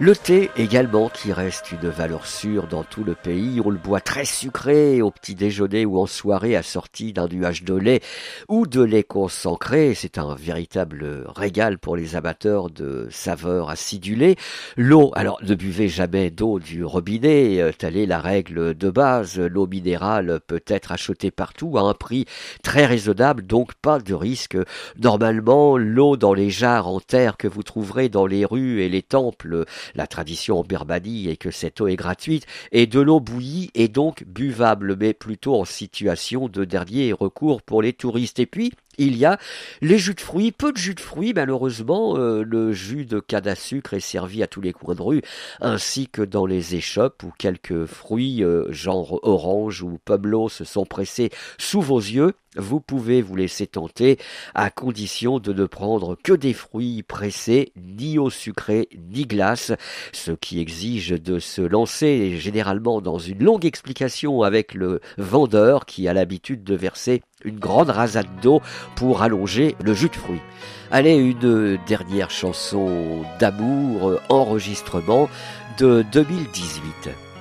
Le thé également qui reste une valeur sûre dans tout le pays. On le boit très sucré au petit déjeuner ou en soirée assorti d'un nuage de lait ou de lait concentré. C'est un véritable régal pour les amateurs de saveurs acidulées. L'eau, alors ne buvez jamais d'eau du robinet, telle est la règle de base. L'eau minérale peut être achetée partout à un prix très raisonnable, donc pas de risque. Normalement, l'eau dans les jarres en terre que vous trouverez dans les rues et les temples, la tradition en Birmanie est que cette eau est gratuite et de l'eau bouillie est donc buvable, mais plutôt en situation de dernier recours pour les touristes. Et puis, il y a les jus de fruits, peu de jus de fruits malheureusement, le jus de canne à sucre est servi à tous les coins de rue, ainsi que dans les échoppes où quelques fruits, genre orange ou pomelo, se sont pressés sous vos yeux. Vous pouvez vous laisser tenter, à condition de ne prendre que des fruits pressés, ni eau sucrée, ni glace, ce qui exige de se lancer généralement dans une longue explication avec le vendeur qui a l'habitude de verser une grande rasade d'eau pour allonger le jus de fruits. Allez, une dernière chanson d'amour, enregistrement de 2018.